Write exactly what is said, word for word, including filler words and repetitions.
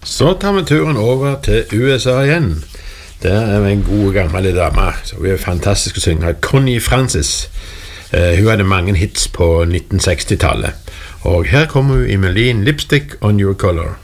Så tar vi turen over til U S A igjen. Der er vi en god gammel dame, så hun er fantastisk å synge. Connie Francis. Uh, hun hadde mange hits på nitten seksti-tallet. Og her kommer hun i melodien Lipstick on Your Color.